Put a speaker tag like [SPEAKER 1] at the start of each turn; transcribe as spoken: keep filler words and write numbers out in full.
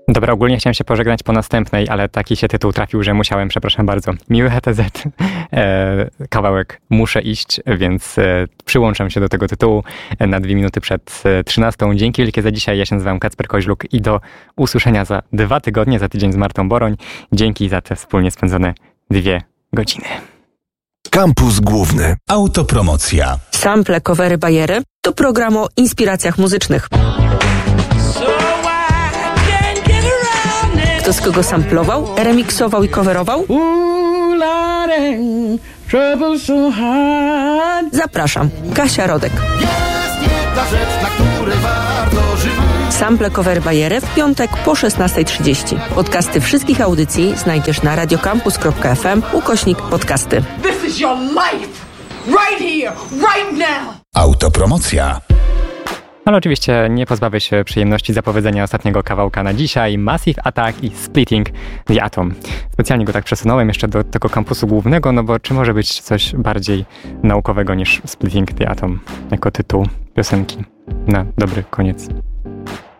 [SPEAKER 1] Dobra, ogólnie chciałem się pożegnać po następnej, ale taki się tytuł trafił, że musiałem, przepraszam bardzo. Miły H T Z, e, kawałek Muszę iść, więc e, przyłączam się do tego tytułu na dwie minuty przed trzynastą. Dzięki wielkie za dzisiaj, ja się nazywam Kacper Koźluk i do usłyszenia za dwa tygodnie, za tydzień z Martą Boroń. Dzięki za te wspólnie spędzone dwie godziny.
[SPEAKER 2] Kampus Główny.
[SPEAKER 3] Autopromocja.
[SPEAKER 4] Sample, covery, bajery to program o inspiracjach muzycznych. Kto z kogo samplował, remiksował i coverował? Zapraszam, Kasia Rodek. Sample, covery, bajery w piątek po szesnasta trzydzieści. Podcasty wszystkich audycji znajdziesz na radiocampus kropka f m ukośnik podcasty.
[SPEAKER 5] This is your life! Right here, right now!
[SPEAKER 3] Autopromocja.
[SPEAKER 1] Ale oczywiście nie pozbawię się przyjemności zapowiedzenia ostatniego kawałka na dzisiaj. Massive Attack i Splitting the Atom. Specjalnie go tak przesunąłem jeszcze do tego kampusu głównego, no bo czy może być coś bardziej naukowego niż Splitting the Atom jako tytuł piosenki na dobry koniec.